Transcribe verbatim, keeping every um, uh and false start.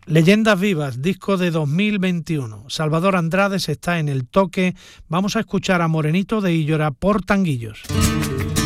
Leyendas Vivas, disco de dos mil veintiuno. Salvador Andrades está en el toque. Vamos a escuchar a Morenito de Illora por Tanguillos.